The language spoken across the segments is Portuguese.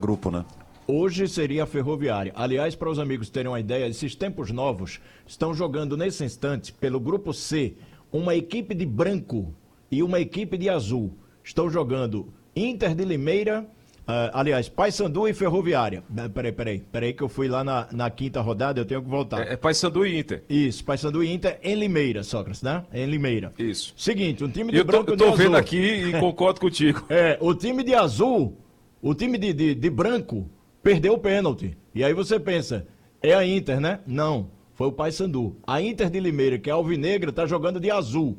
grupo, né? Hoje seria a Ferroviária. Aliás, para os amigos terem uma ideia, esses tempos novos estão jogando nesse instante, pelo grupo C, uma equipe de branco e uma equipe de azul. Estão jogando Inter de Limeira, Paysandu e Ferroviária. Peraí que eu fui lá na quinta rodada, eu tenho que voltar. É Paysandu e Inter. Isso, Paysandu e Inter em Limeira, Sócrates, né? Em Limeira. Isso. Seguinte, um time de branco e eu de tô azul. vendo aqui e concordo contigo. O time de azul, o time de branco, perdeu o pênalti. E aí você pensa, é a Inter, né? Não, foi o Paysandu. A Inter de Limeira, que é alvinegra, tá jogando de azul.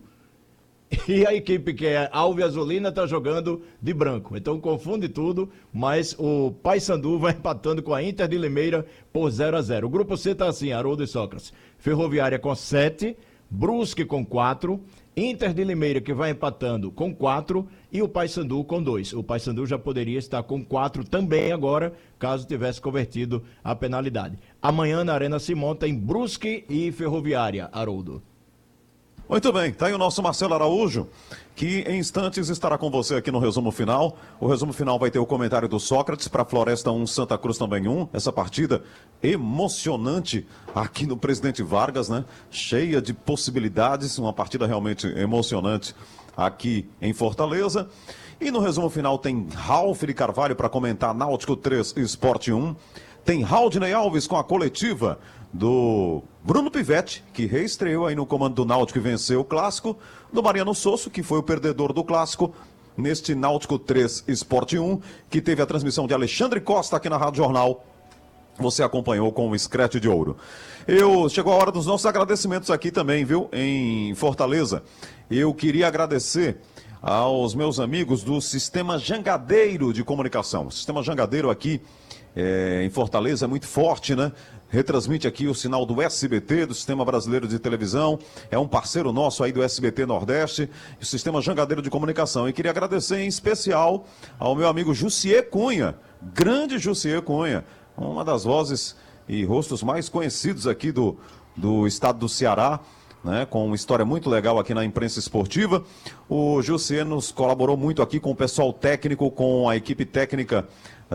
E a equipe que é alve-azulina está jogando de branco. Então confunde tudo, mas o Paysandu vai empatando com a Inter de Limeira por 0-0. O grupo C está assim, Haroldo e Sócrates. Ferroviária com 7, Brusque com 4, Inter de Limeira que vai empatando com 4 e o Paysandu com 2. O Paysandu já poderia estar com 4 também agora, caso tivesse convertido a penalidade. Amanhã na Arena Simão tem Brusque e Ferroviária, Haroldo. Muito bem, tá aí o nosso Marcelo Araújo, que em instantes estará com você aqui no resumo final. O resumo final vai ter o comentário do Sócrates para Floresta 1, Santa Cruz também 1. Essa partida emocionante aqui no Presidente Vargas, né? Cheia de possibilidades, uma partida realmente emocionante aqui em Fortaleza. E no resumo final tem Ralf de Carvalho para comentar Náutico 3, Sport 1. Tem Haldney Alves com a coletiva do Bruno Pivetti, que reestreou aí no comando do Náutico e venceu o Clássico, do Mariano Sosso, que foi o perdedor do Clássico, neste Náutico 3 Sport 1, que teve a transmissão de Alexandre Costa aqui na Rádio Jornal. Você acompanhou com o Scratch de Ouro. Chegou a hora dos nossos agradecimentos aqui também, viu, em Fortaleza. Eu queria agradecer aos meus amigos do Sistema Jangadeiro de Comunicação. O Sistema Jangadeiro aqui em Fortaleza é muito forte, né? Retransmite aqui o sinal do SBT, do Sistema Brasileiro de Televisão. É um parceiro nosso aí do SBT Nordeste, o Sistema Jangadeiro de Comunicação. E queria agradecer em especial ao meu amigo Jussier Cunha, grande Jussier Cunha, uma das vozes e rostos mais conhecidos aqui do estado do Ceará, né, com uma história muito legal aqui na imprensa esportiva. O Jussier nos colaborou muito aqui com o pessoal técnico, com a equipe técnica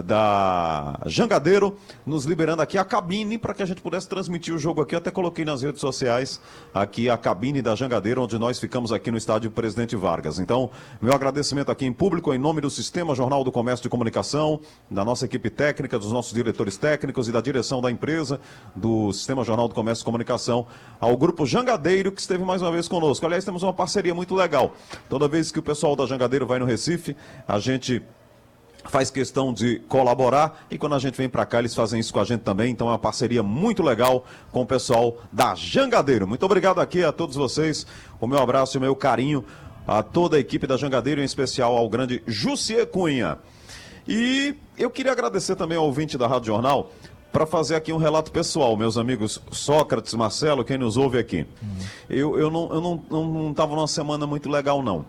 da Jangadeiro, nos liberando aqui a cabine para que a gente pudesse transmitir o jogo aqui. Eu até coloquei nas redes sociais aqui a cabine da Jangadeiro, onde nós ficamos aqui no estádio Presidente Vargas. Então, meu agradecimento aqui em público, em nome do Sistema Jornal do Comércio de Comunicação, da nossa equipe técnica, dos nossos diretores técnicos e da direção da empresa, do Sistema Jornal do Comércio de Comunicação, ao Grupo Jangadeiro, que esteve mais uma vez conosco. Aliás, temos uma parceria muito legal. Toda vez que o pessoal da Jangadeiro vai no Recife, a gente faz questão de colaborar e quando a gente vem para cá eles fazem isso com a gente também, então é uma parceria muito legal com o pessoal da Jangadeiro. Muito obrigado aqui a todos vocês, o meu abraço e o meu carinho a toda a equipe da Jangadeiro, em especial ao grande Jussier Cunha. E eu queria agradecer também ao ouvinte da Rádio Jornal para fazer aqui um relato pessoal, meus amigos Sócrates, Marcelo, quem nos ouve aqui. Eu não estava numa semana muito legal não.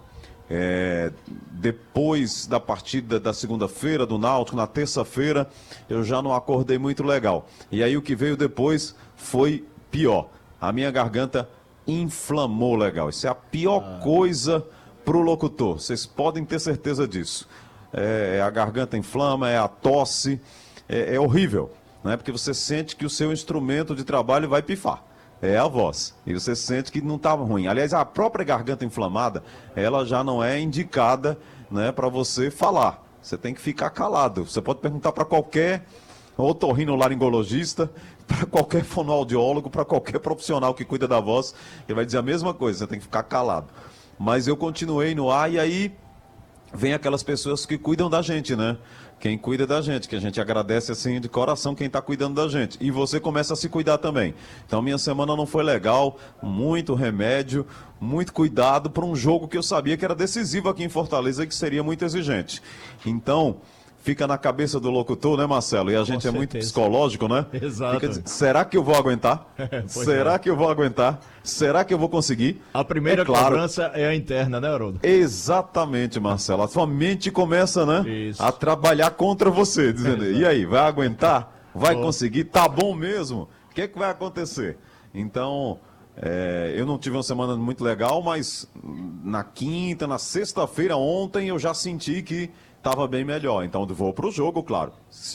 Depois da partida da segunda-feira do Náutico, na terça-feira, eu já não acordei muito legal. E aí o que veio depois foi pior. A minha garganta inflamou legal. Isso é a pior coisa pro locutor. Vocês podem ter certeza disso. A garganta inflama, é a tosse, é horrível, né? Porque você sente que o seu instrumento de trabalho vai pifar. É a voz. E você sente que não estava ruim. Aliás, a própria garganta inflamada, ela já não é indicada, né, para você falar. Você tem que ficar calado. Você pode perguntar para qualquer otorrinolaringologista, para qualquer fonoaudiólogo, para qualquer profissional que cuida da voz, ele vai dizer a mesma coisa, você tem que ficar calado. Mas eu continuei no ar e aí vem aquelas pessoas que cuidam da gente, né? Quem cuida da gente, que a gente agradece assim de coração quem está cuidando da gente. E você começa a se cuidar também. Então minha semana não foi legal, muito remédio, muito cuidado para um jogo que eu sabia que era decisivo aqui em Fortaleza e que seria muito exigente. Então, fica na cabeça do locutor, né, Marcelo? E a gente é muito psicológico, né? Exato. Será que eu vou aguentar? Será que eu vou aguentar? Será que eu vou conseguir? A primeira cobrança é a interna, né, Haroldo? Exatamente, Marcelo. A sua mente começa, né, a trabalhar contra você, dizendo, e aí, vai aguentar? Vai conseguir? Tá bom mesmo? O que é que vai acontecer? Então, eu não tive uma semana muito legal, mas na quinta, na sexta-feira, ontem, eu já senti que estava bem melhor. Então, vou para o jogo, claro.